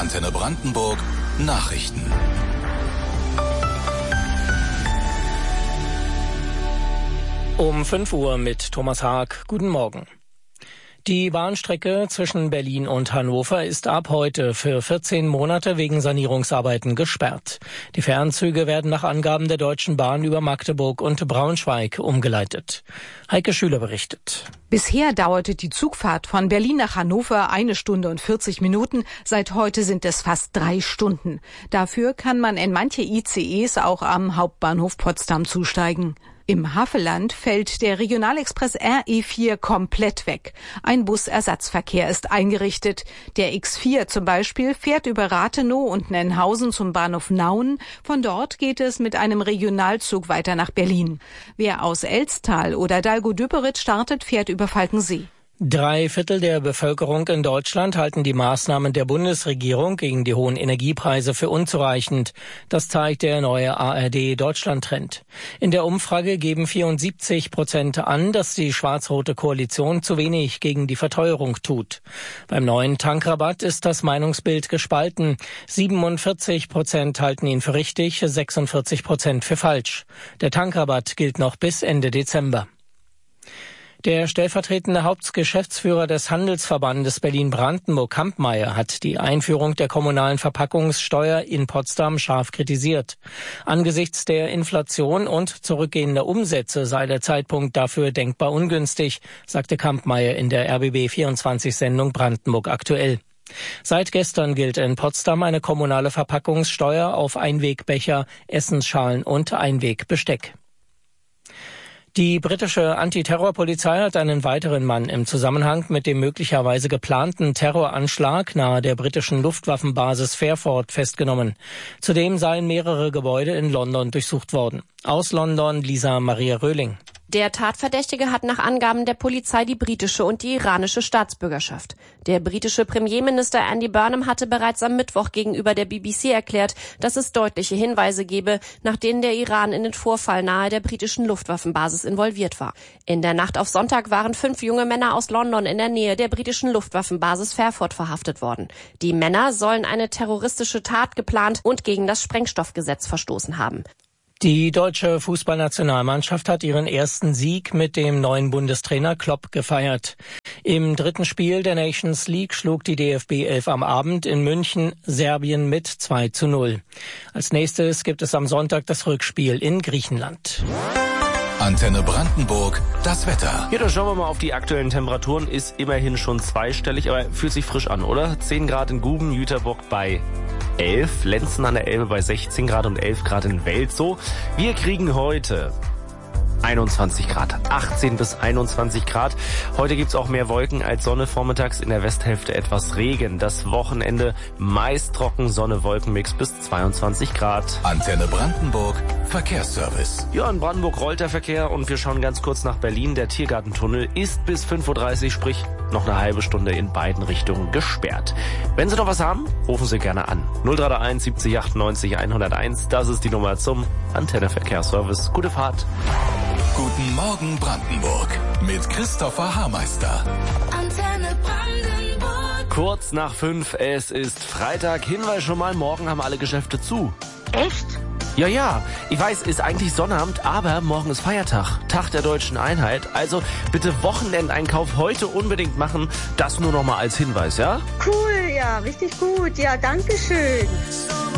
Antenne Brandenburg Nachrichten. Um 5 Uhr mit Thomas Haag. Guten Morgen. Die Bahnstrecke zwischen Berlin und Hannover ist ab heute für 14 Monate wegen Sanierungsarbeiten gesperrt. Die Fernzüge werden nach Angaben der Deutschen Bahn über Magdeburg und Braunschweig umgeleitet. Heike Schüler berichtet. Bisher dauerte die Zugfahrt von Berlin nach Hannover 1 Stunde und 40 Minuten. Seit heute sind es fast 3 Stunden. Dafür kann man in manche ICEs auch am Hauptbahnhof Potsdam zusteigen. Im Havelland fällt der Regionalexpress RE4 komplett weg. Ein Busersatzverkehr ist eingerichtet. Der X4 zum Beispiel fährt über Rathenow und Nennhausen zum Bahnhof Nauen. Von dort geht es mit einem Regionalzug weiter nach Berlin. Wer aus Elztal oder Dalgo-Düpperitz startet, fährt über Falkensee. 3/4 der Bevölkerung in Deutschland halten die Maßnahmen der Bundesregierung gegen die hohen Energiepreise für unzureichend. Das zeigt der neue ARD-Deutschland-Trend. In der Umfrage geben 74% an, dass die schwarz-rote Koalition zu wenig gegen die Verteuerung tut. Beim neuen Tankrabatt ist das Meinungsbild gespalten. 47% halten ihn für richtig, 46% für falsch. Der Tankrabatt gilt noch bis Ende Dezember. Der stellvertretende Hauptgeschäftsführer des Handelsverbandes Berlin-Brandenburg, Kampmeier, hat die Einführung der kommunalen Verpackungssteuer in Potsdam scharf kritisiert. Angesichts der Inflation und zurückgehender Umsätze sei der Zeitpunkt dafür denkbar ungünstig, sagte Kampmeier in der RBB24-Sendung Brandenburg aktuell. Seit gestern gilt in Potsdam eine kommunale Verpackungssteuer auf Einwegbecher, Essensschalen und Einwegbesteck. Die britische Antiterrorpolizei hat einen weiteren Mann im Zusammenhang mit dem möglicherweise geplanten Terroranschlag nahe der britischen Luftwaffenbasis Fairford festgenommen. Zudem seien mehrere Gebäude in London durchsucht worden. Aus London Lisa Maria Röhling. Der Tatverdächtige hat nach Angaben der Polizei die britische und die iranische Staatsbürgerschaft. Der britische Premierminister Andy Burnham hatte bereits am Mittwoch gegenüber der BBC erklärt, dass es deutliche Hinweise gebe, nach denen der Iran in den Vorfall nahe der britischen Luftwaffenbasis involviert war. In der Nacht auf Sonntag waren 5 junge Männer aus London in der Nähe der britischen Luftwaffenbasis Fairford verhaftet worden. Die Männer sollen eine terroristische Tat geplant und gegen das Sprengstoffgesetz verstoßen haben. Die deutsche Fußballnationalmannschaft hat ihren ersten Sieg mit dem neuen Bundestrainer Klopp gefeiert. Im 3. Spiel der Nations League schlug die DFB 11 am Abend in München Serbien mit 2:0. Als nächstes gibt es am Sonntag das Rückspiel in Griechenland. Antenne Brandenburg, das Wetter. Ja, dann schauen wir mal auf die aktuellen Temperaturen. Ist immerhin schon zweistellig, aber fühlt sich frisch an, oder? 10 Grad in Guben, Jüterbock bei 11, Lenzen an der Elbe bei 16 Grad und 11 Grad in Welzow. Wir kriegen heute 21 Grad, 18 bis 21 Grad. Heute gibt's auch mehr Wolken als Sonne, vormittags in der Westhälfte etwas Regen. Das Wochenende meist trocken, Sonne-Wolkenmix bis 22 Grad. Antenne Brandenburg, Verkehrsservice. Ja, in Brandenburg rollt der Verkehr und wir schauen ganz kurz nach Berlin. Der Tiergartentunnel ist bis 5:30 Uhr, sprich noch eine halbe Stunde in beiden Richtungen gesperrt. Wenn Sie noch was haben, rufen Sie gerne an. 0331 70 98 101, das ist die Nummer zum Antenne Verkehrsservice. Gute Fahrt. Guten Morgen Brandenburg mit Christopher Haarmeister. Antenne Brandenburg. Kurz nach 5, es ist Freitag. Hinweis schon mal, morgen haben alle Geschäfte zu. Echt? Ja, ich weiß, ist eigentlich Sonnabend, aber morgen ist Feiertag, Tag der Deutschen Einheit. Also bitte Wochenendeinkauf heute unbedingt machen. Das nur noch mal als Hinweis, ja? Cool, ja, richtig gut. Ja, danke schön.